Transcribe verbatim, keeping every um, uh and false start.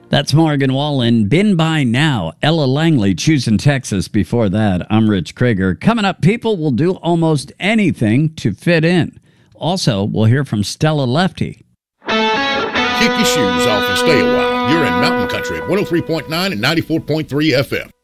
That's Morgan Wallen. Been by now. Ella Langley, choosing Texas before that. I'm Rich Krieger. Coming up, people will do almost anything to fit in. Also, we'll hear from Stella Lefty. Kick your shoes off and stay a while. You're in Mountain Country at one oh three point nine and ninety-four point three F M.